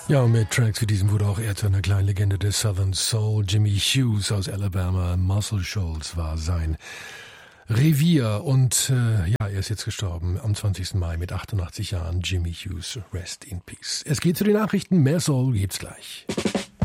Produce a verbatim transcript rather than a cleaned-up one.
Ja, und mit Tracks wie diesem wurde auch er zu einer kleinen Legende des Southern Soul. Jimmy Hughes aus Alabama, Muscle Shoals war sein Revier. Und äh, ja, er ist jetzt gestorben am zwanzigsten Mai mit achtundachtzig Jahren. Jimmy Hughes, rest in peace. Es geht zu den Nachrichten. Mehr Soul gibt's gleich.